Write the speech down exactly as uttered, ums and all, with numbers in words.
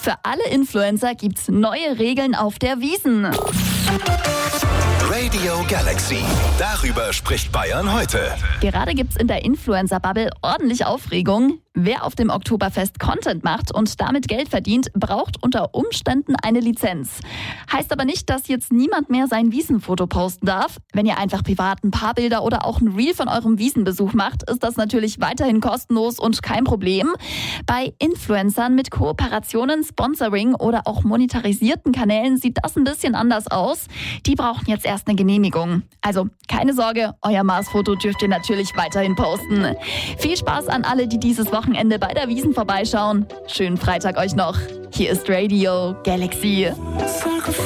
Für alle Influencer gibt's neue Regeln auf der Wiesn. Radio Galaxy. Darüber spricht Bayern heute. Gerade gibt's in der Influencer-Bubble ordentlich Aufregung. Wer auf dem Oktoberfest Content macht und damit Geld verdient, braucht unter Umständen eine Lizenz. Heißt aber nicht, dass jetzt niemand mehr sein Wiesnfoto posten darf. Wenn ihr einfach privat ein paar Bilder oder auch ein Reel von eurem Wiesenbesuch macht, ist das natürlich weiterhin kostenlos und kein Problem. Bei Influencern mit Kooperationen, Sponsoring oder auch monetarisierten Kanälen sieht das ein bisschen anders aus. Die brauchen jetzt erst eine Genehmigung. Also keine Sorge, euer Marsfoto dürft ihr natürlich weiterhin posten. Viel Spaß an alle, die dieses Wochenende bei der Wiesn vorbeischauen. Schönen Freitag euch noch. Hier ist Radio Galaxy.